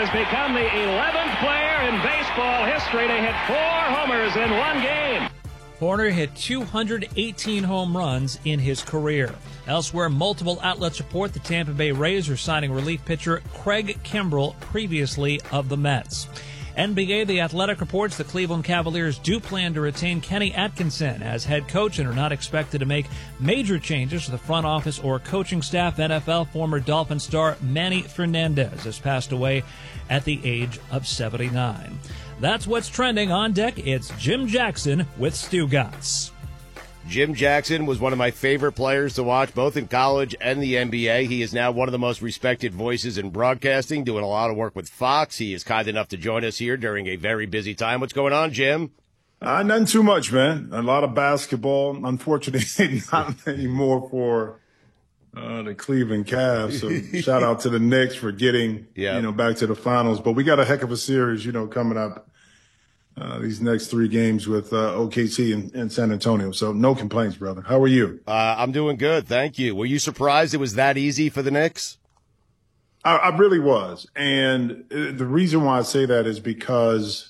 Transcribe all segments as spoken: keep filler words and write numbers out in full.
has become the eleventh player in baseball history to hit four homers in one game. Hoerner hit two hundred eighteen home runs in his career. Elsewhere, multiple outlets report the Tampa Bay Rays are signing relief pitcher Craig Kimbrell, previously of the Mets. N B A The Athletic reports the Cleveland Cavaliers do plan to retain Kenny Atkinson as head coach and are not expected to make major changes to the front office or coaching staff. N F L former Dolphin star Manny Fernandez has passed away at the age of seventy-nine. That's what's trending. On deck, it's Jim Jackson with Stugotz. Jim Jackson was one of my favorite players to watch, both in college and the N B A. He is now one of the most respected voices in broadcasting, doing a lot of work with Fox. He is kind enough to join us here during a very busy time. What's going on, Jim? Uh, nothing too much, man. A lot of basketball. Unfortunately, not anymore for uh, the Cleveland Cavs. So shout out to the Knicks for getting, yeah. you know, back to the finals. But we got a heck of a series, you know, coming up. Uh, these next three games with uh, O K C and, and San Antonio. So no complaints, brother. How are you? Uh, I'm doing good. Thank you. Were you surprised it was that easy for the Knicks? I, I really was. And the reason why I say that is because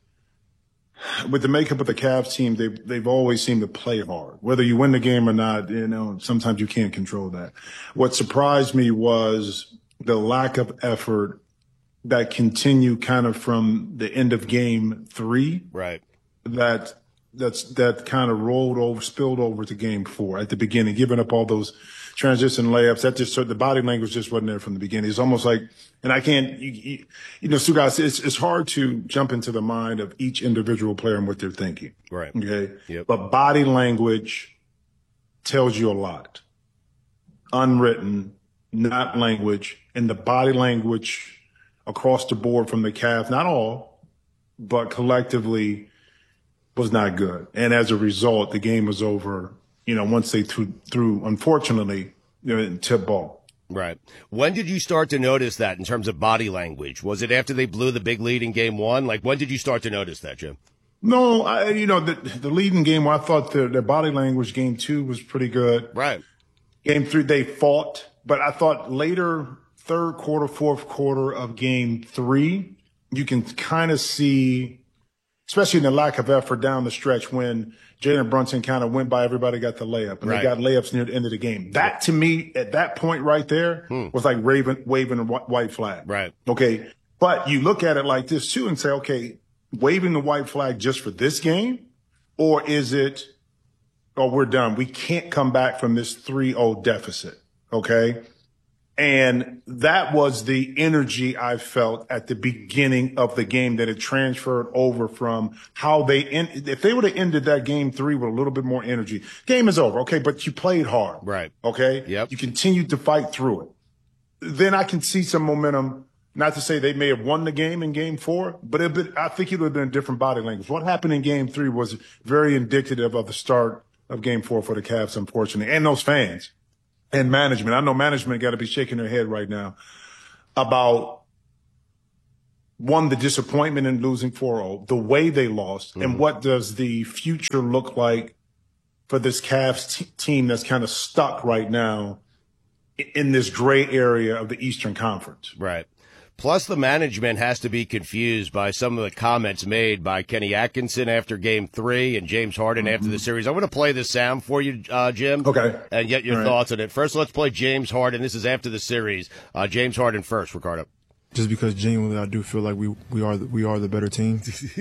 with the makeup of the Cavs team, they, they've always seemed to play hard. Whether you win the game or not, you know, sometimes you can't control that. What surprised me was the lack of effort that continued kind of from the end of game three. Right. That that's that kind of rolled over, spilled over to game four at the beginning, giving up all those transition layups. That just, the body language just wasn't there from the beginning. It's almost like, and I can't, you, you, you know, Stu, guys, it's, it's hard to jump into the mind of each individual player and what they're thinking. Right. Okay. Yep. But body language tells you a lot. Unwritten, not language, and the body language across the board from the Cavs, not all, but collectively was not good. And as a result, the game was over, you know, once they threw, threw unfortunately, you know, tip ball. Right. When did you start to notice that in terms of body language? Was it after they blew the big lead in game one? Like, when did you start to notice that, Jim? No, I, you know, the, the lead in game one, I thought their, their body language, game two was pretty good. Right. Game three, they fought, but I thought later, third quarter, fourth quarter of game three, you can kind of see, especially in the lack of effort down the stretch when Jalen Brunson kind of went by everybody, got the layup, and right. they got layups near the end of the game. That, to me, at that point right there, hmm. was like Raven, waving a white flag. Right. Okay. But you look at it like this, too, and say, okay, waving the white flag just for this game? Or is it, oh, we're done. We can't come back from this three oh deficit. Okay. And that was the energy I felt at the beginning of the game that it transferred over from how they, in, if they would have ended that game three with a little bit more energy, game is over. Okay. But you played hard. Right. Okay. Yep. You continued to fight through it. Then I can see some momentum. Not to say they may have won the game in game four, but it been, I think it would have been a different body language. What happened in game three was very indicative of the start of game four for the Cavs, unfortunately, and those fans. And management. I know management got to be shaking their head right now about, one, the disappointment in losing four oh, the way they lost, mm-hmm. and what does the future look like for this Cavs t- team that's kind of stuck right now in this gray area of the Eastern Conference. Right. Plus, the management has to be confused by some of the comments made by Kenny Atkinson after Game Three and James Harden mm-hmm. after the series. I'm going to play the sound for you, uh, Jim. Okay. And get your All thoughts right. on it. First, let's play James Harden. This is after the series. Uh, James Harden first, Ricardo. Just because genuinely I do feel like we we are the, we are the better team.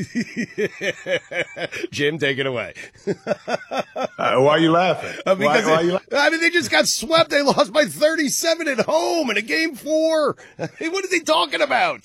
Jim, take it away. uh, why are you laughing? Uh, because why, why it, you la- I mean, they just got swept. They lost by thirty-seven at home in a game four. What is he talking about?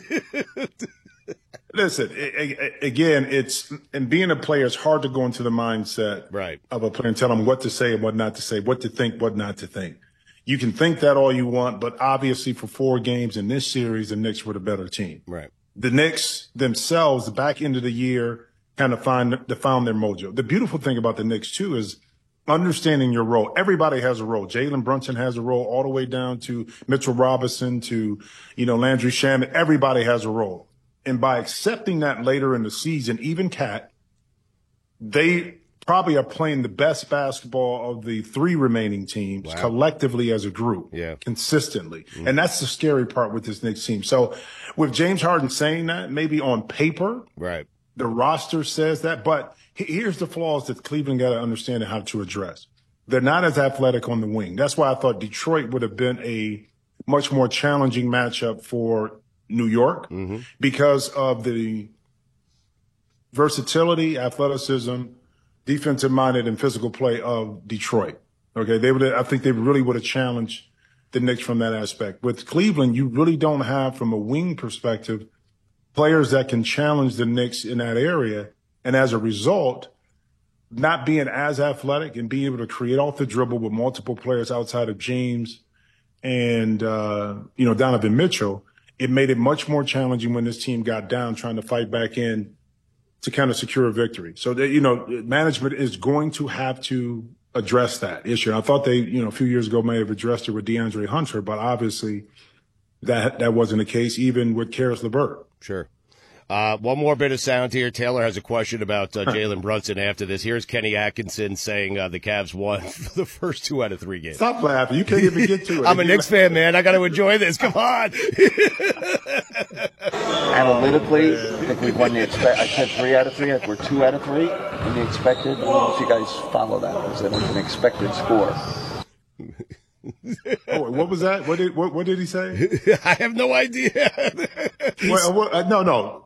Listen, it, it, again, it's and being a player, it's hard to go into the mindset right. of a player and tell them what to say and what not to say, what to think, what not to think. You can think that all you want, but obviously for four games in this series, the Knicks were the better team. Right. The Knicks themselves, the back end of the year, kind of find they found their mojo. The beautiful thing about the Knicks, too, is understanding your role. Everybody has a role. Jalen Brunson has a role all the way down to Mitchell Robinson to, you know, Landry Shamet. Everybody has a role. And by accepting that later in the season, even Cat, they probably are playing the best basketball of the three remaining teams wow. collectively as a group, yeah. consistently. Mm. And that's the scary part with this Knicks team. So with James Harden saying that, maybe on paper, right, the roster says that, but here's the flaws that Cleveland got to understand and how to address. They're not as athletic on the wing. That's why I thought Detroit would have been a much more challenging matchup for New York mm-hmm. because of the versatility, athleticism, defensive minded and physical play of Detroit. Okay. They would, I think they really would have challenged the Knicks from that aspect. With Cleveland, you really don't have, from a wing perspective, players that can challenge the Knicks in that area. And as a result, not being as athletic and being able to create off the dribble with multiple players outside of James and, uh, you know, Donovan Mitchell, it made it much more challenging when this team got down trying to fight back in to kind of secure a victory. So, that, you know, management is going to have to address that issue. I thought they, you know, a few years ago may have addressed it with DeAndre Hunter, but obviously that that wasn't the case, even with Karis LeVert. Sure. Uh, one more bit of sound here. Taylor has a question about uh, Jalen Brunson after this. Here's Kenny Atkinson saying uh, the Cavs won for the first two out of three games. Stop laughing. You can't even get to it. I'm a Knicks fan, man. I got to enjoy this. Come on. Analytically, I think we've won the expect. I said three out of three. I think we're two out of three in the expected. I don't know if you guys follow that. Is that an expected score? Oh, what was that? What did what, what did he say? I have no idea. well, what, uh, no, no,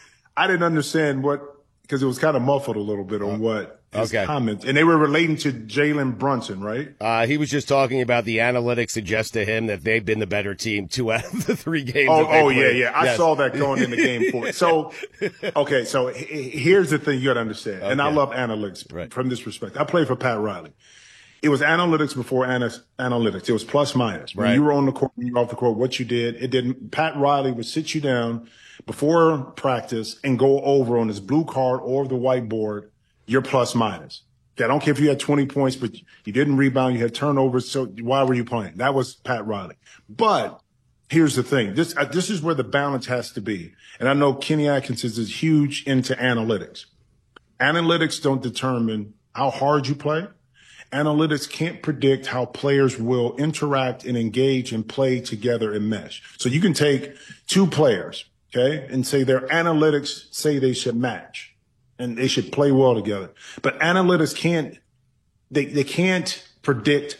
I didn't understand what, because it was kind of muffled a little bit on what his okay. comments, and they were relating to Jalen Brunson, right? Uh, he was just talking about the analytics suggest to him that they've been the better team two out of the three games. Oh, oh played. yeah, yeah. I yes. saw that going in the game four. So, okay, so h- here's the thing you got to understand, okay. and I love analytics right. from this respect. I played for Pat Riley. It was analytics before ana- analytics. It was plus minus. When right. you were on the court, when you were off the court, what you did, it didn't. Pat Riley would sit you down before practice and go over on his blue card or the whiteboard your plus minus. Okay, I don't care if you had twenty points, but you didn't rebound, you had turnovers. So why were you playing? That was Pat Riley. But here's the thing. This uh, this is where the balance has to be. And I know Kenny Atkinson is huge into analytics. Analytics don't determine how hard you play. Analytics can't predict how players will interact and engage and play together and mesh. So you can take two players, okay, and say their analytics say they should match and they should play well together. But analytics can't, they, they can't predict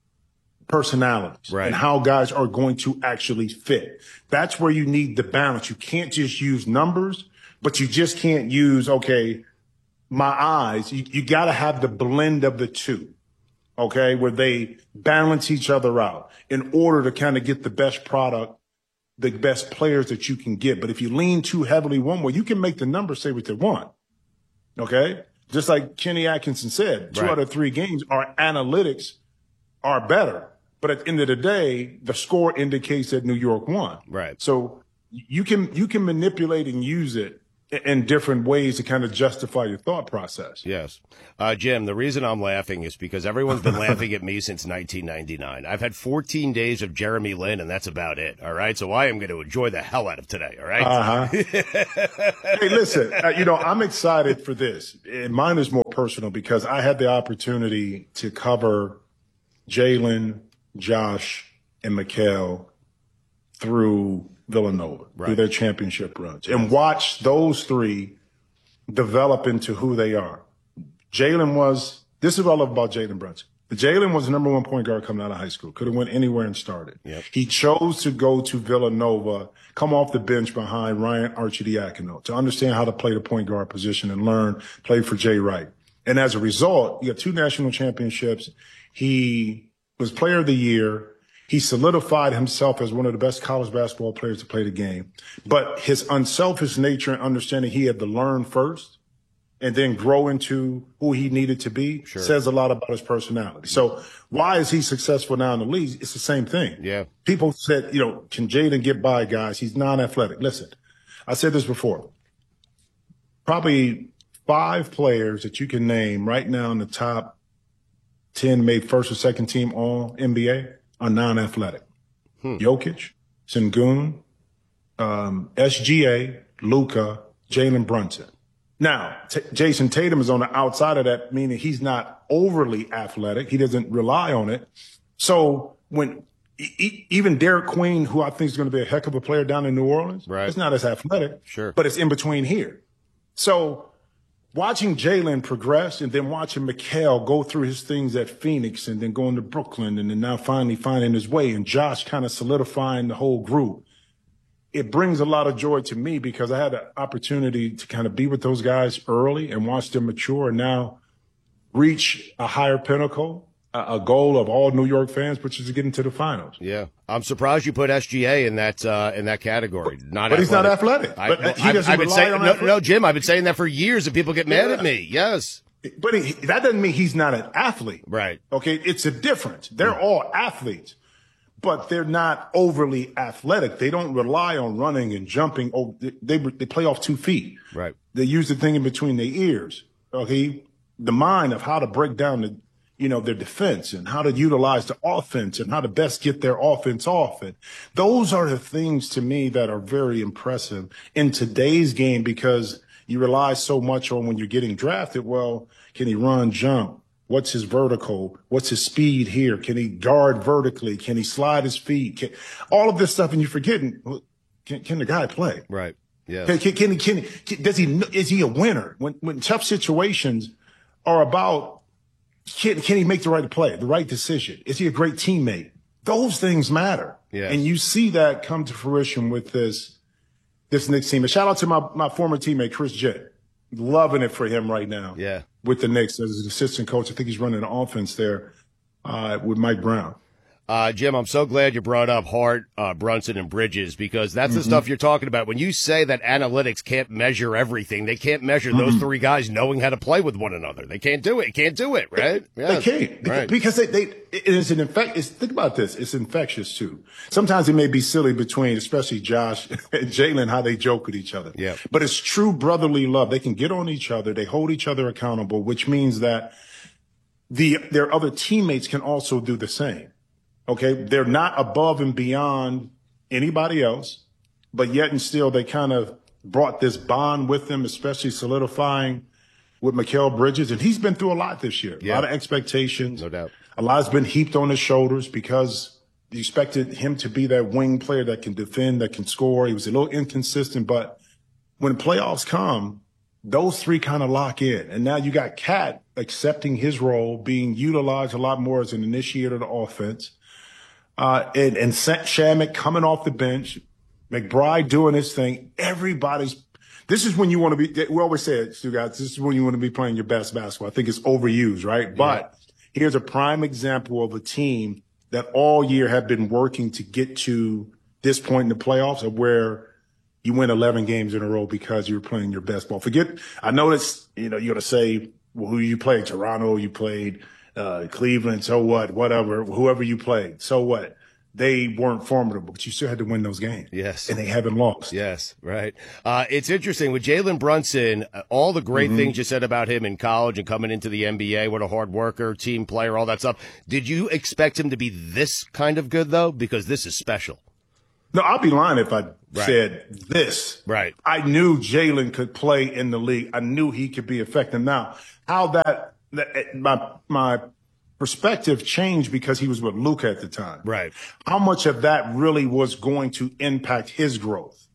personalities right. and how guys are going to actually fit. That's where you need the balance. You can't just use numbers, but you just can't use, okay, my eyes. You, you got to have the blend of the two, okay, where they balance each other out in order to kind of get the best product, the best players that you can get. But if you lean too heavily one way, you can make the numbers say what they want, okay? Just like Kenny Atkinson said, two right. out of three games, our analytics are better. But at the end of the day, the score indicates that New York won. Right. So you can you can manipulate and use it in different ways to kind of justify your thought process. Yes. Uh, Jim, the reason I'm laughing is because everyone's been laughing at me since nineteen ninety-nine. I've had fourteen days of Jeremy Lin, and that's about it, all right? So I am going to enjoy the hell out of today, all right? Uh-huh. Hey, listen, uh, you know, I'm excited for this. And mine is more personal because I had the opportunity to cover Jalen, Josh, and Mikal through Villanova, right. through their championship runs, and watch those three develop into who they are. Jalen was, this is what I love about Jalen Brunson. Jalen was the number one point guard coming out of high school. Could have went anywhere and started. Yep. He chose to go to Villanova, come off the bench behind Ryan Arcidiacono to understand how to play the point guard position and learn, play for Jay Wright. And as a result, you got two national championships. He was player of the year. He solidified himself as one of the best college basketball players to play the game. But his unselfish nature and understanding he had to learn first and then grow into who he needed to be sure. says a lot about his personality. So why is he successful now in the league? It's the same thing. Yeah. People said, you know, can Jaden get by guys? He's non-athletic. Listen, I said this before. Probably five players that you can name right now in the top ten made first or second team all N B A are non-athletic. Hmm. Jokic, Sengun, um, S G A, Luka, Jalen Brunson. Now, T- Jason Tatum is on the outside of that, meaning he's not overly athletic. He doesn't rely on it. So when e- even Derek Queen, who I think is going to be a heck of a player down in New Orleans, right. it's not as athletic, sure, but it's in between here. So watching Jalen progress and then watching Mikal go through his things at Phoenix and then going to Brooklyn and then now finally finding his way and Josh kind of solidifying the whole group. It brings a lot of joy to me because I had an opportunity to kind of be with those guys early and watch them mature and now reach a higher pinnacle, a, a goal of all New York fans, which is to get into the finals. Yeah. I'm surprised you put S G A in that uh, in that category. Not but athletic. he's not athletic. I, but he I, doesn't I've been rely saying, on no, athletic. no, Jim, I've been saying that for years and people get mad yeah. at me. Yes. But he, that doesn't mean he's not an athlete. Right. Okay. It's a difference. They're mm. all athletes. But they're not overly athletic. They don't rely on running and jumping. Oh, they, they they play off two feet. Right. They use the thing in between their ears. Okay. The mind of how to break down the, you know, their defense and how to utilize the offense and how to best get their offense off. And those are the things to me that are very impressive in today's game because you rely so much on when you're getting drafted. Well, can he run, jump? What's his vertical? What's his speed here? Can he guard vertically? Can he slide his feet? Can, all of this stuff, and you're forgetting, can, can the guy play? Right. Yeah. Can, can, can, can, can, does he, is he a winner? When, when tough situations are about, can, can he make the right play, the right decision? Is he a great teammate? Those things matter. Yeah. And you see that come to fruition with this, this Knicks team. And shout out to my, my former teammate, Chris Jett. Loving it for him right now. Yeah. With the Knicks as an assistant coach. I think he's running an offense there uh, with Mike Brown. Uh, Jim, I'm so glad you brought up Hart, uh, Brunson, and Bridges because that's mm-hmm. the stuff you're talking about. When you say that analytics can't measure everything, they can't measure mm-hmm. those three guys knowing how to play with one another. They can't do it. Can't do it, right? They, yes. they can't. Right. Because they, they, it is an infect. It's, think about this. It's infectious, too. Sometimes it may be silly between, especially Josh and Jalen, how they joke with each other. Yeah. But it's true brotherly love. They can get on each other. They hold each other accountable, which means that the their other teammates can also do the same. Okay, they're not above and beyond anybody else, but yet and still they kind of brought this bond with them, especially solidifying with Mikal Bridges. And he's been through a lot this year, yeah. a lot of expectations. No doubt. A lot has been heaped on his shoulders because you expected him to be that wing player that can defend, that can score. He was a little inconsistent, but when playoffs come, those three kind of lock in. And now you got Cat accepting his role, being utilized a lot more as an initiator of the offense. Uh, and, and Shamet coming off the bench, McBride doing his thing. Everybody's, this is when you want to be, we always say it, Stu guys, this is when you want to be playing your best basketball. I think it's overused, right? Yeah. But here's a prime example of a team that all year have been working to get to this point in the playoffs of where you win eleven games in a row because you were playing your best ball. Forget, I know it's, you know, you're going to say, well, who you played? Toronto, you played Uh, Cleveland, so what, whatever, whoever you played, so what? They weren't formidable, but you still had to win those games. Yes. And they haven't lost. Yes, right. Uh, it's interesting with Jalen Brunson, uh, all the great mm-hmm. things you said about him in college and coming into the N B A, what a hard worker, team player, all that stuff. Did you expect him to be this kind of good, though? Because this is special. No, I'll be lying if I right. said this. Right. I knew Jalen could play in the league. I knew he could be effective. Now, how that, that my, my perspective changed because he was with Luka at the time. Right. How much of that really was going to impact his growth?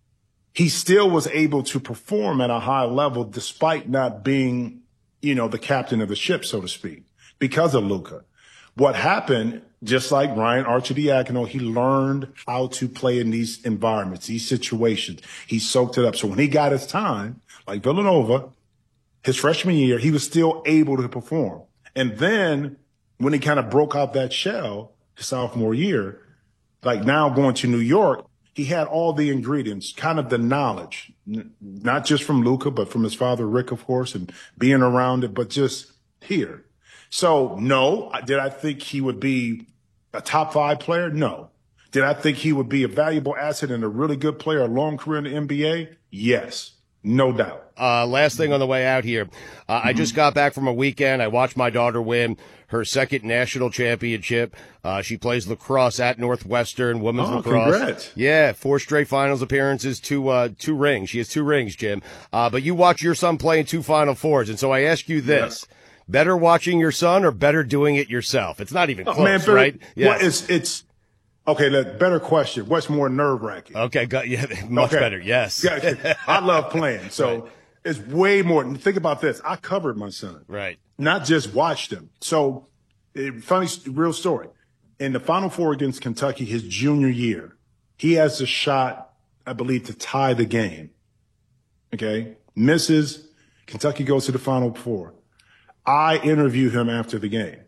He still was able to perform at a high level despite not being, you know, the captain of the ship, so to speak, because of Luka. What happened, just like Ryan Arcidiacono, he learned how to play in these environments, these situations. He soaked it up. So when he got his time, like Villanova, his freshman year, he was still able to perform. And then when he kind of broke out that shell his sophomore year, like now going to New York, he had all the ingredients, kind of the knowledge, n- not just from Luka, but from his father, Rick, of course, and being around it, but just here. So, no, did I think he would be a top five player? No. Did I think he would be a valuable asset and a really good player, a long career in the N B A? Yes. No doubt. Uh, last thing on the way out here. Uh, mm-hmm. I just got back from a weekend. I watched my daughter win her second national championship. Uh, she plays lacrosse at Northwestern, women's oh, lacrosse. Congrats. Yeah, four straight finals appearances, two, uh, two rings. She has two rings, Jim. Uh, but you watch your son play in two Final Fours. And so I ask you this. Yeah. Better watching your son or better doing it yourself? It's not even close, oh, man, better, right? Yeah. Well, it's, it's, okay, look, better question. What's more nerve wracking? Okay, got, yeah, much okay. better, yes. I love playing. So right. It's way more. Think about this. I covered my son. Right. Not just watched him. So, it, funny, real story. In the Final Four against Kentucky, his junior year, he has a shot, I believe, to tie the game. Okay? Misses. Kentucky goes to the Final Four. I interview him after the game.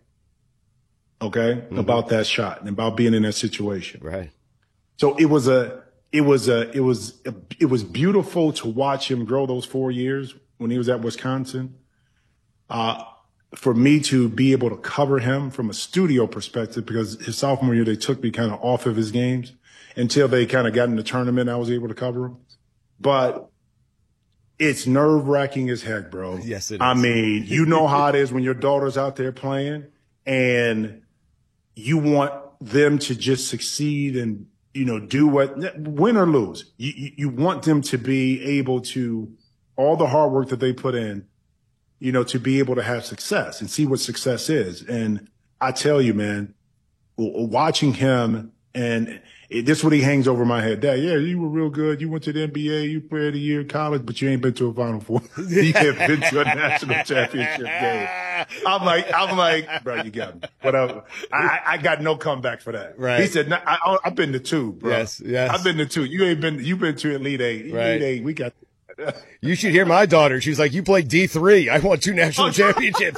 Okay? Mm-hmm. About that shot and about being in that situation. Right. So it was a, it was a, it was, a, it was beautiful to watch him grow those four years when he was at Wisconsin. Uh, for me to be able to cover him from a studio perspective, because his sophomore year, they took me kind of off of his games until they kind of got in the tournament. I was able to cover him, but it's nerve wracking as heck, bro. Yes, it is. I mean, you know how it is when your daughter's out there playing and you want them to just succeed and, you know, do what, win or lose. You, you, you want them to be able to, all the hard work that they put in, you know, to be able to have success and see what success is. And I tell you, man, watching him, and it, this is what he hangs over my head. Dad, yeah, you were real good. You went to the N B A, you played a year in college, but you ain't been to a Final Four. You have been to a national championship game. I'm like, I'm like, bro, you got me. Whatever. I, I got no comeback for that. Right. He said, no, I, I've been to two, bro. Yes, yes. I've been to two. You ain't been, you've been to Elite Eight. Right. Elite Eight, we got. You should hear my daughter. She's like, you played D three. I won two national championships.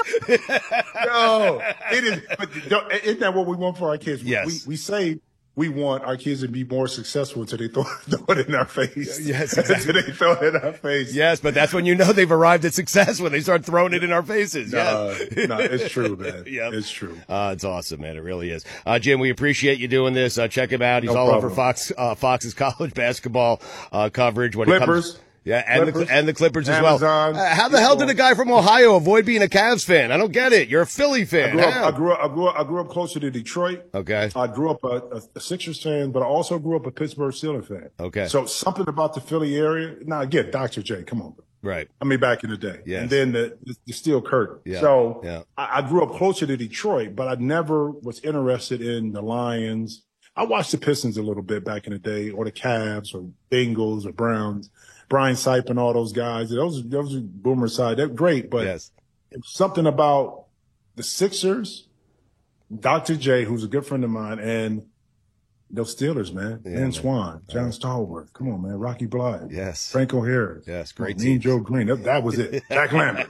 No, it is. But isn't that what we want for our kids? Yes. We, we say we want our kids to be more successful until they throw, throw it in our face. Yes, exactly. Until they throw it in our face. Yes, but that's when you know they've arrived at success, when they start throwing it in our faces. No, yes. no, it's true, man. Yep. It's true. Uh, it's awesome, man. It really is. Uh, Jim, we appreciate you doing this. Uh, check him out. He's no all problem. over Fox, uh, Fox's college basketball uh, coverage. When Clippers. It comes, yeah, and Clippers, the and the Clippers as Amazon, well. Uh, how the hell did a guy from Ohio avoid being a Cavs fan? I don't get it. You're a Philly fan. I grew up, I grew up, I grew up, I grew up closer to Detroit. Okay. I grew up a, a, a Sixers fan, but I also grew up a Pittsburgh Steelers fan. Okay. So something about the Philly area. Now again, Doctor J, come on, bro. Right. I mean, back in the day. Yes. And then the, the, the Steel Curtain. Yeah. So yeah. I, I grew up closer to Detroit, but I never was interested in the Lions. I watched the Pistons a little bit back in the day, or the Cavs, or Bengals, or Browns. Brian Sipe and all those guys. Those, those are Boomer side. They're great, but yes. something about the Sixers, Doctor J, who's a good friend of mine, and those Steelers, man. Yeah, Ben man. Swan, John Right. Stallworth. Come on, man. Rocky Blythe. Yes. Franco Harris. Yes, great Me team. and Joe Green. That, that was it. Jack Lambert.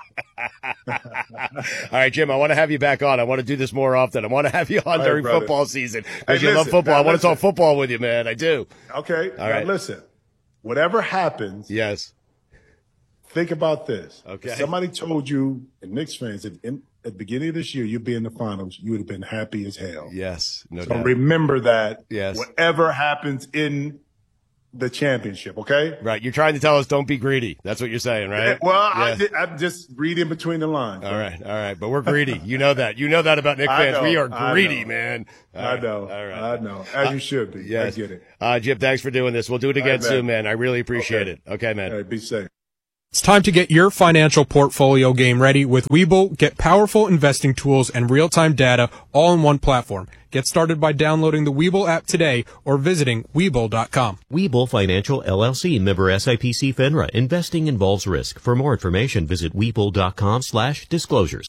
All right, Jim, I want to have you back on. I want to do this more often. I want to have you on All right, during brother. football season because Hey, you love listen, football. now I want to listen. talk football with you, man. I do. Okay. All Now right. listen. Whatever happens, Yes. think about this. Okay. If somebody told you, and Knicks fans, at, in, at the beginning of this year, you'd be in the finals, you would have been happy as hell. Yes. No So doubt. remember that. Yes. Whatever happens in the championship, okay? Right. You're trying to tell us don't be greedy. That's what you're saying, right? Well, Yeah. I, di- I'm just reading between the lines. All right. All right. But we're greedy. You know that. You know that about Knicks I fans. know, we are I greedy, know. man. All I right, know. All right. I know. As you should be. Yes. I get it. Uh, Jim, thanks for doing this. We'll do it again All right, man. soon, man. I really appreciate Okay. it. Okay, man. All right, be safe. It's time to get your financial portfolio game ready with Webull. Get powerful investing tools and real-time data all in one platform. Get started by downloading the Webull app today or visiting Webull dot com. Webull Financial, L L C, member S I P C FINRA. Investing involves risk. For more information, visit Webull dot com slash disclosures.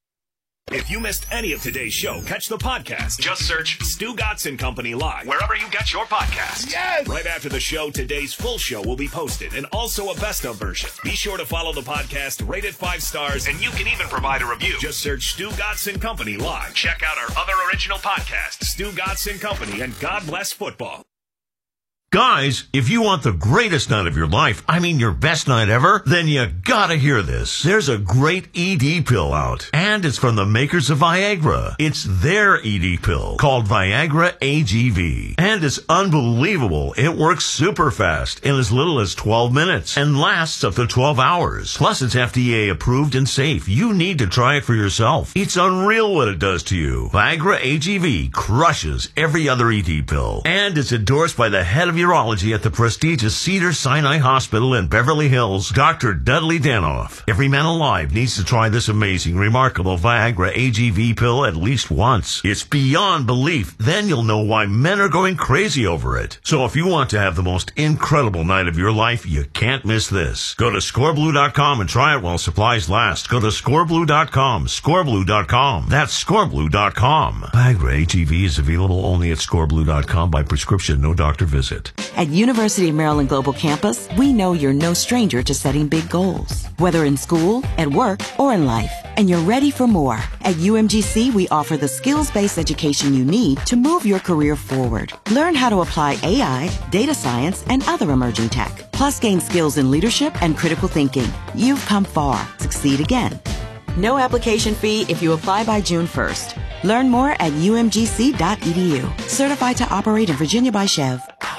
If you missed any of today's show, catch the podcast. Just search Stu Gotson Company Live wherever you get your podcasts. Yes! Right after the show, today's full show will be posted and also a best of version. Be sure to follow the podcast, rate it five stars, and you can even provide a review. Just search Stu Gotson Company Live. Check out our other original podcasts, Stu Gotson Company and God Bless Football. Guys, if you want the greatest night of your life, I mean your best night ever, then you gotta hear this. There's a great E D pill out, and it's from the makers of Viagra. It's their E D pill called Viagra A G V, and it's unbelievable. It works super fast in as little as twelve minutes and lasts up to twelve hours. Plus, it's F D A approved and safe. You need to try it for yourself. It's unreal what it does to you. Viagra A G V crushes every other E D pill, and it's endorsed by the head of urology at the prestigious Cedars-Sinai Hospital in Beverly Hills, Doctor Dudley Danoff. Every man alive needs to try this amazing, remarkable Viagra A G V pill at least once. It's beyond belief. Then you'll know why men are going crazy over it. So if you want to have the most incredible night of your life, you can't miss this. Go to score blue dot com and try it while supplies last. Go to score blue dot com, score blue dot com. That's score blue dot com. Viagra A G V is available only at score blue dot com by prescription, no doctor visit. At University of Maryland Global Campus, we know you're no stranger to setting big goals, whether in school, at work, or in life. And you're ready for more. At U M G C, we offer the skills-based education you need to move your career forward. Learn how to apply A I, data science, and other emerging tech. Plus, gain skills in leadership and critical thinking. You've come far. Succeed again. No application fee if you apply by June first. Learn more at U M G C dot E D U. Certified to operate in Virginia by Chev.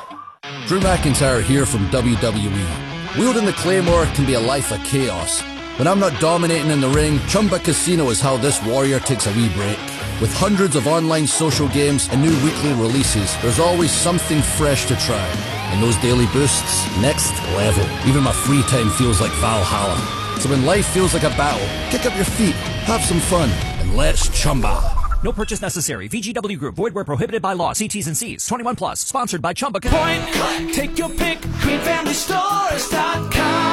Drew McIntyre here from W W E. Wielding the Claymore can be a life of chaos. When I'm not dominating in the ring, Chumba Casino is how this warrior takes a wee break. With hundreds of online social games and new weekly releases, there's always something fresh to try. And those daily boosts, next level. Even my free time feels like Valhalla. So when life feels like a battle, kick up your feet, have some fun, and let's Chumba. No purchase necessary. V G W Group. Void where prohibited by law. See T's and C's. twenty-one plus. Sponsored by Chumba. Point click. Take your pick. green family stores dot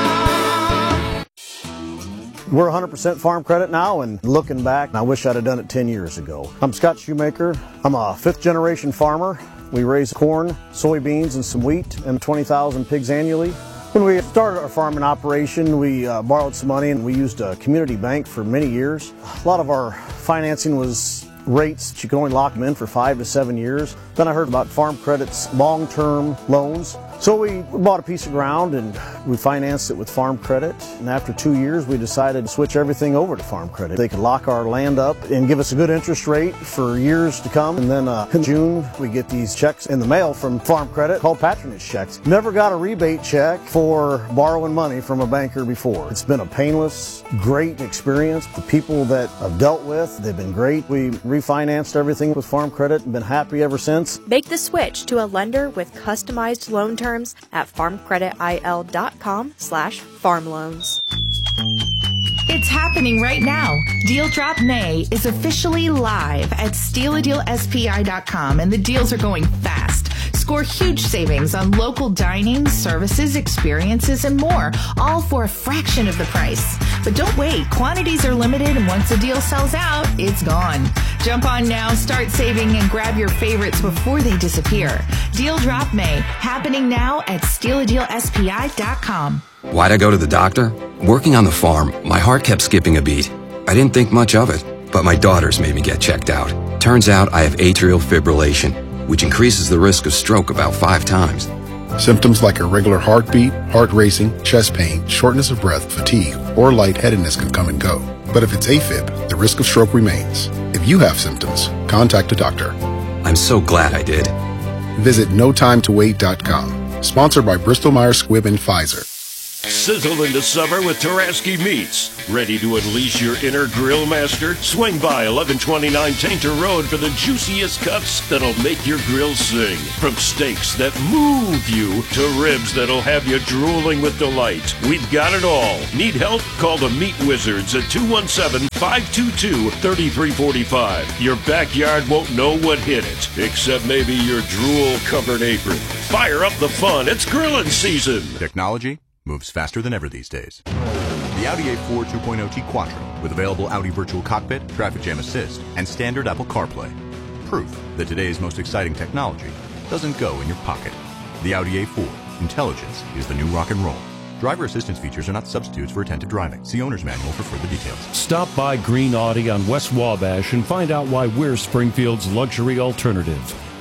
com. We're one hundred percent farm credit now, and looking back, I wish I'd have done it ten years ago. I'm Scott Shoemaker. I'm a fifth generation farmer. We raise corn, soybeans, and some wheat, and twenty thousand pigs annually. When we started our farming operation, we uh, borrowed some money, and we used a community bank for many years. A lot of our financing was rates that you can only lock them in for five to seven years. Then I heard about Farm Credit's long-term loans. So we bought a piece of ground and we financed it with Farm Credit. And after two years, we decided to switch everything over to Farm Credit. They could lock our land up and give us a good interest rate for years to come. And then uh, in June, we get these checks in the mail from Farm Credit called patronage checks. Never got a rebate check for borrowing money from a banker before. It's been a painless, great experience. The people that I've dealt with, they've been great. We refinanced everything with Farm Credit and been happy ever since. Make the switch to a lender with customized loan terms at farmcreditil.com slash farm loans. It's happening right now. Deal Drop May is officially live at steal a deal S P I dot com, and the deals are going fast. Score huge savings on local dining, services, experiences, and more, all for a fraction of the price. But don't wait. Quantities are limited, and once a deal sells out, it's gone. Jump on now, start saving, and grab your favorites before they disappear. Deal Drop May, happening now at steal a deal S P I dot com. Why'd I go to the doctor? Working on the farm, my heart kept skipping a beat. I didn't think much of it, but my daughters made me get checked out. Turns out I have atrial fibrillation, which increases the risk of stroke about five times. Symptoms like irregular heartbeat, heart racing, chest pain, shortness of breath, fatigue, or lightheadedness can come and go. But if it's AFib, the risk of stroke remains. If you have symptoms, contact a doctor. I'm so glad I did. Visit no time to wait dot com. Sponsored by Bristol Myers Squibb and Pfizer. Sizzle into summer with Taraski Meats. Ready to unleash your inner grill master? Swing by eleven twenty-nine Tainter Road for the juiciest cuts that'll make your grill sing. From steaks that move you to ribs that'll have you drooling with delight. We've got it all. Need help? Call the Meat Wizards at two one seven, five two two, three three four five. Your backyard won't know what hit it, except maybe your drool-covered apron. Fire up the fun. It's grilling season. Technology moves faster than ever these days. The Audi A four two point oh T Quattro with available Audi Virtual Cockpit, Traffic Jam Assist, and standard Apple CarPlay. Proof that today's most exciting technology doesn't go in your pocket. The Audi A four. Intelligence is the new rock and roll. Driver assistance features are not substitutes for attentive driving. See owner's manual for further details. Stop by Green Audi on West Wabash and find out why we're Springfield's luxury alternative.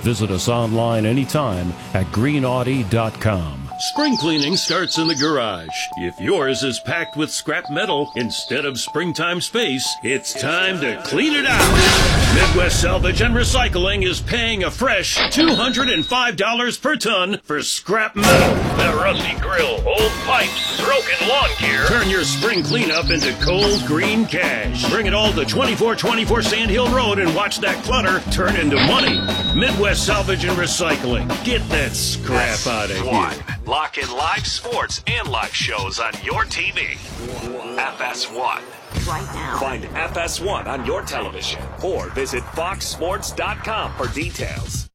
Visit us online anytime at green audi dot com. Spring cleaning starts in the garage. If yours is packed with scrap metal instead of springtime space, it's time to clean it out. Midwest Salvage and Recycling is paying a fresh two hundred five dollars per ton for scrap metal. That rusty grill, old pipes, broken lawn gear. Turn your spring cleanup into cold green cash. Bring it all to twenty-four twenty-four Sand Hill Road and watch that clutter turn into money. Midwest Salvage and Recycling. Get that scrap out of One. here. Lock in live sports and live shows on your T V. F S one. Right now. Find F S one on your television or visit fox sports dot com for details.